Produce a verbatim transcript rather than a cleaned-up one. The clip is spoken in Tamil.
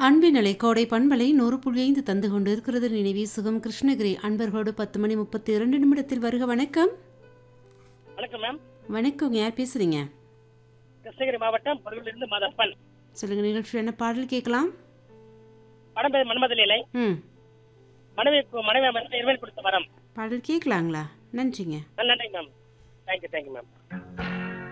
அன்பினலை கோடை பண்பலை நூறு புள்ளி ஐந்து தந்து கொண்டு இருக்கிறது நினைவி சுகம் கிருஷ்ணகிரி அன்பர்களோடு பத்து மணி முப்பத்தி இரண்டு நிமிடத்தில் வருக. வணக்கம். வணக்கம் மேம். வணக்கம், யார் பேசுறீங்க? கிருஷ்ணகிரி மாவட்டம் பொருளிலிருந்து மாதப்பன். சொல்லுங்க, நிகழ்ச்சி என்ன பாடல் கேட்கலாம்? படம் பேர் மன்மதலீலை. ம் மனைவி மனைவி அமைச்சர் இறைவன் கொடுத்த வரம். பாடல் கேட்கலாங்களா? நன்றிங்க. நன்றி மேம். Thank you thank you ma'am.